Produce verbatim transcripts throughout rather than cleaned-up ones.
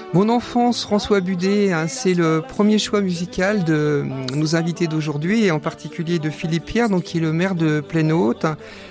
Mon enfance, François Budet, hein, c'est le premier choix musical de nos invités d'aujourd'hui, et en particulier de Philippe Pierre, donc, qui est le maire de Plaine-Haute.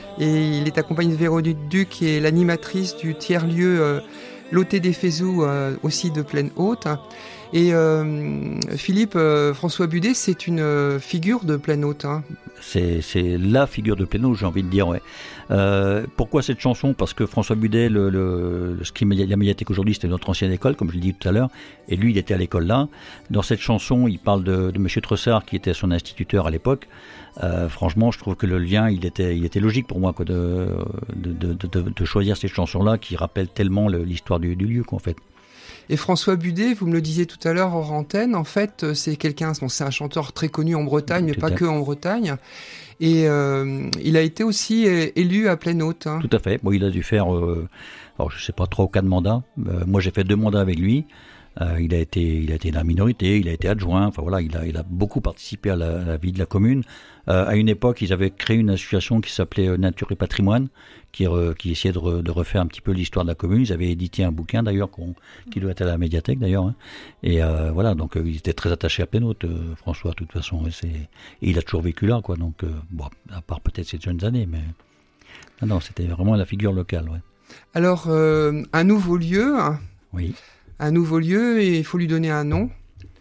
Et il est accompagné de Véronique Duc, qui est l'animatrice du tiers-lieu euh, L'Ôté des Fézous, euh, aussi de Plaine-Haute. Et euh, Philippe, euh, François Budet, c'est une euh, figure de Plaine-Haute. Hein. C'est, c'est la figure de Plaine-Haute, j'ai envie de dire, ouais. Euh, pourquoi cette chanson ? Parce que François Budet, le, le, ce qui est la médiathèque aujourd'hui, c'était notre ancienne école, comme je l'ai dit tout à l'heure, et lui, il était à l'école là. Dans cette chanson, il parle de, de Monsieur Tressard, qui était son instituteur à l'époque. Euh, franchement, je trouve que le lien, il était, il était logique pour moi, quoi, de, de, de, de, de choisir cette chanson-là, qui rappelle tellement le, l'histoire du, du lieu, quoi, en fait. Et François Budet, vous me le disiez tout à l'heure hors antenne, en fait, c'est quelqu'un, bon, c'est un chanteur très connu en Bretagne, mais tout pas que en Bretagne. Et euh, il a été aussi élu à Plaine-Haute. Hein. Tout à fait. Bon, il a dû faire, euh, alors je sais pas, trois ou quatre mandats. Euh, moi, j'ai fait deux mandats avec lui. Euh, il a été, il a été dans la minorité, il a été adjoint. Enfin voilà, il a, il a beaucoup participé à la, à la vie de la commune. Euh, à une époque, ils avaient créé une association qui s'appelait Nature et Patrimoine, qui, re, qui essayait de, re, de refaire un petit peu l'histoire de la commune. Ils avaient édité un bouquin d'ailleurs, qu'on, qui doit être à la médiathèque d'ailleurs. Hein. Et euh, voilà, donc euh, il était très attaché à Plaine-Haute, euh, François, de toute façon. Et, c'est, et il a toujours vécu là, quoi. Donc, euh, bon, à part peut-être ses jeunes années, mais non, non, c'était vraiment la figure locale, ouais. Alors, euh, un nouveau lieu. Oui. Un nouveau lieu, et il faut lui donner un nom.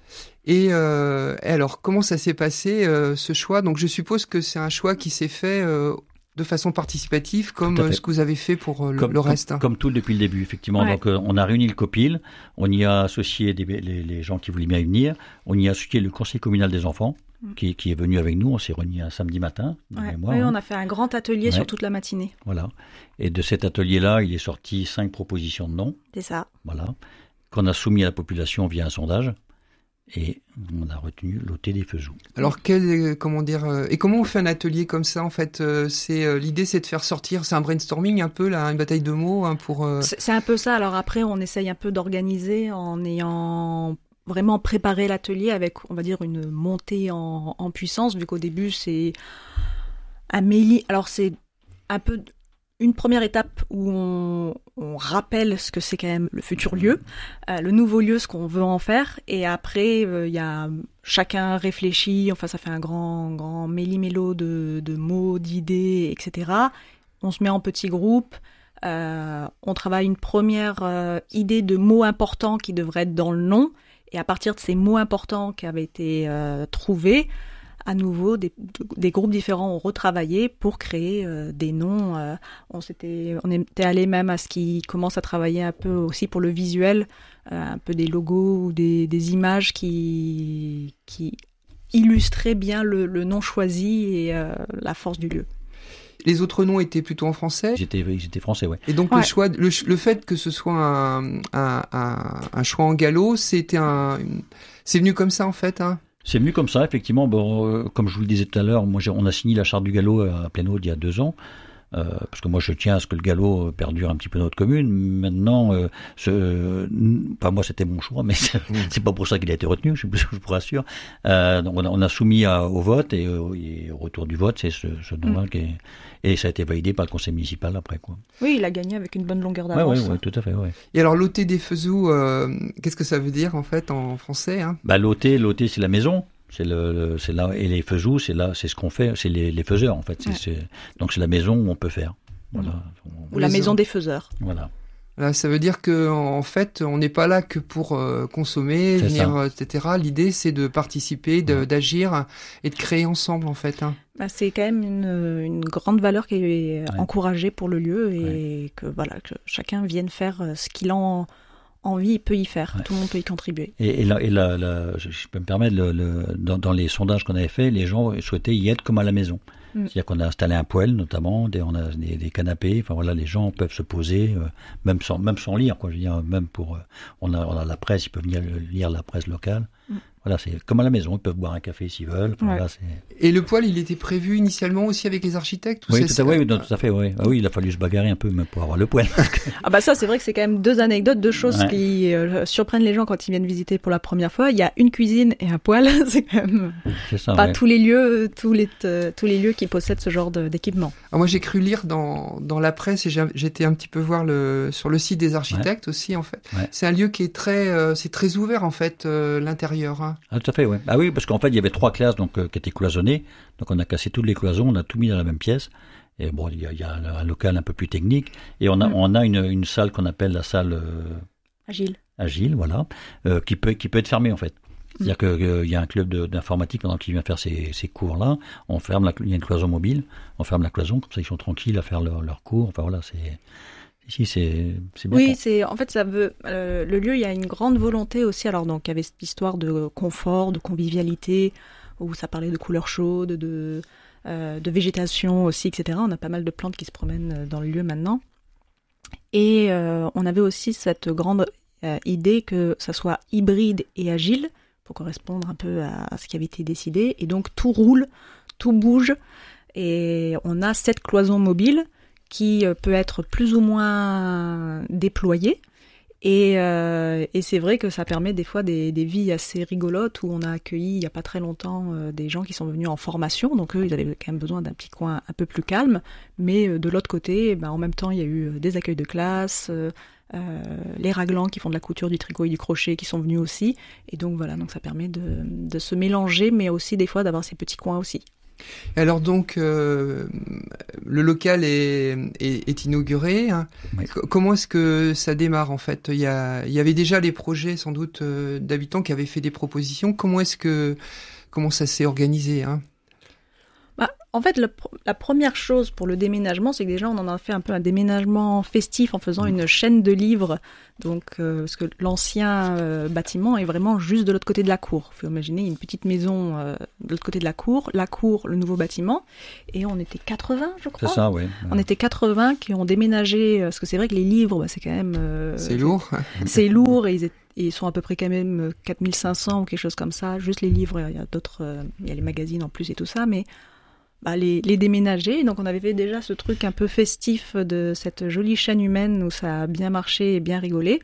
Et, euh, et alors, comment ça s'est passé, euh, ce choix ? Donc, je suppose que c'est un choix qui s'est fait euh, de façon participative, comme euh, ce que vous avez fait pour euh, comme, le reste. Comme, comme tout depuis le début, effectivement. Ouais. Donc, euh, on a réuni le COPIL, on y a associé des, les, les gens qui voulaient bien y venir, on y a associé le conseil communal des enfants, mmh. qui, qui est venu avec nous. On s'est réunis un samedi matin. Ouais. Moi, oui, hein. on a fait un grand atelier ouais. sur toute la matinée. Voilà. Et de cet atelier-là, il est sorti cinq propositions de noms. C'est ça. Voilà. Qu'on a soumis à la population via un sondage, et on a retenu l'Ôté des Fézous. Alors, quel, comment dire, euh, et comment on fait un atelier comme ça, en fait euh, c'est, euh, l'idée, c'est de faire sortir, c'est un brainstorming un peu, là, une bataille de mots, hein, pour... Euh... C'est, c'est un peu ça, alors après, on essaye un peu d'organiser en ayant vraiment préparé l'atelier avec, on va dire, une montée en, en puissance, vu qu'au début, c'est un méli... Alors, c'est un peu... Une première étape où on, on rappelle ce que c'est quand même le futur lieu, euh, le nouveau lieu, ce qu'on veut en faire, et après il euh, y a chacun réfléchit, enfin ça fait un grand grand méli-mélo de, de mots, d'idées, et cetera. On se met en petits groupes, euh, on travaille une première euh, idée de mots importants qui devraient être dans le nom, et à partir de ces mots importants qui avaient été euh, trouvés, à nouveau, des, des groupes différents ont retravaillé pour créer euh, des noms. Euh, on, s'était, on était allé même à ce qui commence à travailler un peu aussi pour le visuel, euh, un peu des logos ou des, des images qui, qui illustraient bien le, le nom choisi et euh, la force du lieu. Les autres noms étaient plutôt en français. Ils étaient, ils étaient français, ouais. Et donc ouais. le choix, le, le fait que ce soit un, un, un, un choix en gallo, c'était un, une, c'est venu comme ça en fait, hein. C'est venu comme ça, effectivement. Bon, euh, comme je vous le disais tout à l'heure, moi, j'ai, on a signé la charte du galop à Plaine-Haute il y a deux ans. Euh, parce que moi, je tiens à ce que le galop perdure un petit peu dans notre commune. Maintenant, euh, ce, euh, pas moi, c'était mon choix, mais c'est, c'est pas pour ça qu'il a été retenu, je, je vous rassure. Euh, donc on a, on a soumis à, au vote, et, euh, et au retour du vote, c'est ce, ce nom-là mmh. qui est, et ça a été validé par le conseil municipal après, quoi. Oui, il a gagné avec une bonne longueur d'avance. Oui, ouais, ouais, tout à fait, ouais. Et alors, l'Ôté des Fézous, euh, qu'est-ce que ça veut dire en fait en français, hein ? Bah, l'Ôté, l'Ôté, c'est la maison. C'est le, le, c'est là, et les Fézous, c'est là, c'est ce qu'on fait, c'est les, les faiseurs en fait. C'est, ouais. c'est, donc c'est la maison où on peut faire. Voilà. Mmh. Ou la maison des faiseurs. Voilà. Là, ça veut dire que en fait, on n'est pas là que pour euh, consommer, c'est venir, ça. et cetera. L'idée, c'est de participer, de, ouais. d'agir et de créer ensemble en fait. Hein. Bah, c'est quand même une, une grande valeur qui est ouais. encouragée pour le lieu, et ouais. que voilà, que chacun vienne faire ce qu'il en envie, il peut y faire. Ouais. Tout le monde peut y contribuer. Et, et là, et là, là, je peux me permettre, le, le, dans, dans les sondages qu'on avait fait, les gens souhaitaient y être comme à la maison. Mm. C'est-à-dire qu'on a installé un poêle, notamment, des, on a des, des canapés. Enfin voilà, les gens peuvent se poser, euh, même sans, même sans lire, quoi. Je veux dire, même pour, euh, on a, on a la presse, ils peuvent venir lire la presse locale. Voilà, c'est comme à la maison, ils peuvent boire un café s'ils veulent. Enfin, Ouais. voilà, c'est... Et le poêle, il était prévu initialement aussi avec les architectes ou Oui, ça, tout c'est- à, oui, non, tout à fait, oui. Ah oui, il a fallu se bagarrer un peu même pour avoir le poêle. Ah bah ça, c'est vrai que c'est quand même deux anecdotes, deux choses Ouais. qui euh, surprennent les gens quand ils viennent visiter pour la première fois. Il y a une cuisine et un poêle. C'est quand même C'est ça, pas ouais. tous les lieux, tous les euh, tous les lieux qui possèdent ce genre de- d'équipement. Ah, moi, j'ai cru lire dans, dans la presse et j'ai- j'étais un petit peu voir le, sur le site des architectes aussi, en fait. Ouais. C'est un lieu qui est très, euh, c'est très ouvert, en fait, euh, l'intérieur. Hein. Ah, tout à fait, oui. Ah oui, parce qu'en fait, il y avait trois classes donc, euh, qui étaient cloisonnées. Donc, on a cassé toutes les cloisons, on a tout mis dans la même pièce. Et bon, il y a, il y a un, un local un peu plus technique. Et on a, Mm. on a une, une salle qu'on appelle la salle euh, Agile. agile, voilà, euh, qui peut, qui peut être fermée, en fait. C'est-à-dire qu'il y a un club de- d'informatique pendant qu'il vient faire ces, ces cours-là. On ferme la, il y a une cloison mobile. On ferme la cloison, comme ça, ils sont tranquilles à faire leur- leurs cours. Enfin, voilà, c'est, ici, c'est, c'est bien. Oui, pour- c'est en fait ça veut euh, le lieu. Il y a une grande volonté aussi. Alors donc il y avait cette histoire de confort, de convivialité, où ça parlait de couleurs chaudes, de euh, de végétation aussi, et cetera. On a pas mal de plantes qui se promènent dans le lieu maintenant. Et euh, on avait aussi cette grande euh, idée que ça soit hybride et agile pour correspondre un peu à, à ce qui avait été décidé. Et donc tout roule, tout bouge, et on a cette cloison mobile qui euh, peut être plus ou moins déployée. Et, euh, et c'est vrai que ça permet des fois des, des vies assez rigolotes où on a accueilli il n'y a pas très longtemps euh, des gens qui sont venus en formation. Donc eux, ils avaient quand même besoin d'un petit coin un peu plus calme. Mais euh, de l'autre côté, ben, en même temps, il y a eu des accueils de classe, euh, euh, les raglans qui font de la couture, du tricot et du crochet qui sont venus aussi. Et donc voilà, donc ça permet de, de se mélanger, mais aussi des fois d'avoir ces petits coins aussi. Et alors donc, euh, le local est, est, est inauguré. Hein. Oui. C- Comment est-ce que ça démarre en fait ? Il y, a, il y avait déjà les projets sans doute euh, d'habitants qui avaient fait des propositions. Comment est-ce que comment ça s'est organisé hein ? Bah, en fait, le pr- la première chose pour le déménagement, c'est que déjà on en a fait un peu un déménagement festif en faisant une chaîne de livres. Donc, euh, parce que l'ancien euh, bâtiment est vraiment juste de l'autre côté de la cour. Il faut imaginer une petite maison euh, de l'autre côté de la cour, la cour, le nouveau bâtiment, et on était quatre-vingts, je crois. C'est ça, oui. On était quatre-vingts qui ont déménagé, parce que c'est vrai que les livres, bah, c'est quand même... euh, C'est lourd. C'est lourd et ils, est- et ils sont à peu près quand même quatre mille cinq cents ou quelque chose comme ça. Juste les livres, il y a d'autres, euh, il y a les magazines en plus et tout ça, mais bah, les, les déménager. Donc on avait fait déjà ce truc un peu festif de cette jolie chaîne humaine où ça a bien marché et bien rigolé.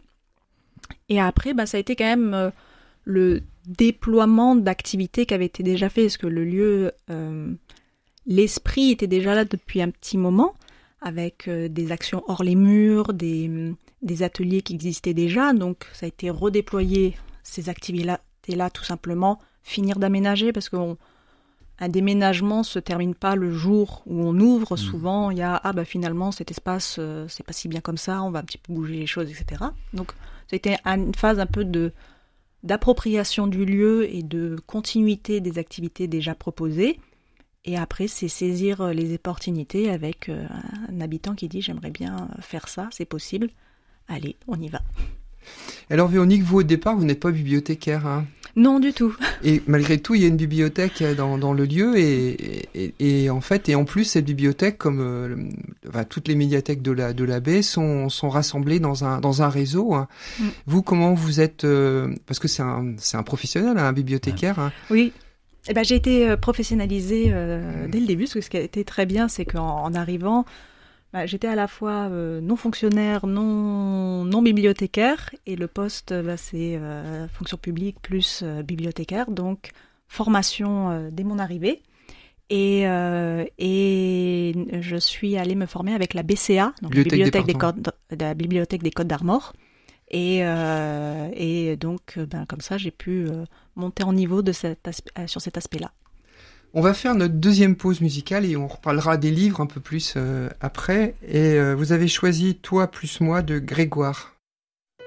Et après, bah, ça a été quand même euh, le déploiement d'activités qui avait été déjà fait, parce que le lieu, euh, l'esprit était déjà là depuis un petit moment, avec euh, des actions hors les murs, des, des ateliers qui existaient déjà. Donc ça a été redéployé, ces activités-là, tout simplement, finir d'aménager, parce qu'on un déménagement se termine pas le jour où on ouvre. Mmh. Souvent, il y a ah bah finalement cet espace euh, c'est pas si bien comme ça, on va un petit peu bouger les choses, et cetera. Donc ça a été une phase un peu de d'appropriation du lieu et de continuité des activités déjà proposées. Et après, c'est saisir les opportunités avec euh, un habitant qui dit j'aimerais bien faire ça, c'est possible. Allez, on y va. Alors Véronique, vous au départ, vous n'êtes pas bibliothécaire, hein ? Non, du tout. Et malgré tout, il y a une bibliothèque dans, dans le lieu et, et, et en fait, et en plus, cette bibliothèque, comme euh, enfin, toutes les médiathèques de la de la baie, sont sont rassemblées dans un dans un réseau. Hein. Mm. Vous, comment vous êtes euh, parce que c'est un c'est un professionnel, hein, un bibliothécaire. Hein. Oui. Eh ben, j'ai été professionnalisée euh, dès le début, parce que ce qui a été très bien, c'est qu'en en arrivant, bah, j'étais à la fois euh, non fonctionnaire, non, non bibliothécaire, et le poste, bah, c'est euh, fonction publique plus euh, bibliothécaire, donc formation euh, dès mon arrivée. Et, euh, et je suis allée me former avec la B C A, donc la bibliothèque des Côtes, la bibliothèque des Côtes d'Armor. Et, euh, et donc, ben, comme ça, j'ai pu euh, monter en niveau de cet aspe- euh, sur cet aspect-là. On va faire notre deuxième pause musicale et on reparlera des livres un peu plus euh, après. Et euh, vous avez choisi Toi plus moi de Grégoire.